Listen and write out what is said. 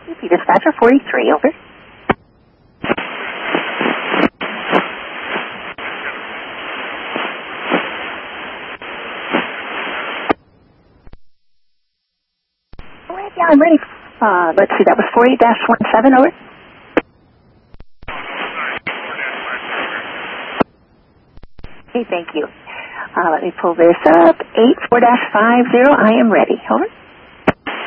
UP Dispatcher 43, over. Yeah, I'm ready. Let's see, that was 48-17, over. Okay, thank you. Let me pull this up. 84-50, I am ready, over.